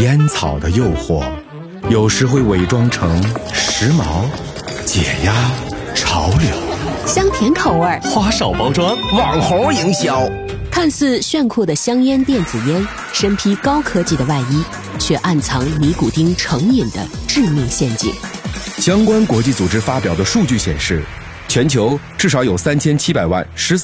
烟草的诱惑，有时会伪装成时髦、解压、潮流， 香甜口味， 花哨包装，网红营销。 看似炫酷的香烟电子烟，身披高科技的外衣，却暗藏尼古丁成瘾的致命陷阱。 相关国际组织发表的数据显示，全球至少有3700万13